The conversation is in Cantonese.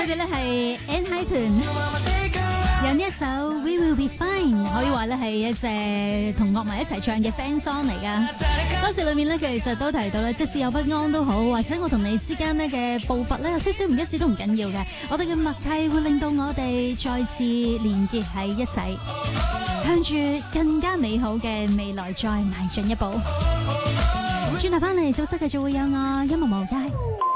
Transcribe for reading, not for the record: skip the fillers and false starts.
佢咧係 Enhypen， 有呢一首 We Will Be Fine， 可以話咧係一隻同樂迷一齊唱嘅 fan song 嚟噶。歌詞裏面咧，佢其實都提到咧，即使有不安都好，或者我同你之間咧嘅步伐咧有少少唔一致都唔緊要嘅，我哋嘅默契會令到我哋再次連結喺一齊，向住更加美好嘅未來再邁進一步。轉頭翻嚟，早室繼續會有我音樂無街。